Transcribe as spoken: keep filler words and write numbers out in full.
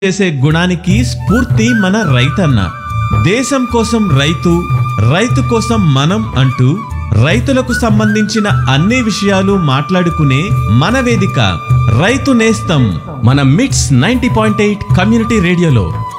చేసే గుణానికి స్ఫూర్తి మన రైతన్న. దేశం కోసం రైతు, రైతు కోసం మనం అంటూ రైతులకు సంబంధించిన అన్ని విషయాలు మాట్లాడుకునే మన వేదిక రైతు నేస్తం మన మిట్స్ నైంటీ పాయింట్ ఎయిట్ కమ్యూనిటీ రేడియోలో.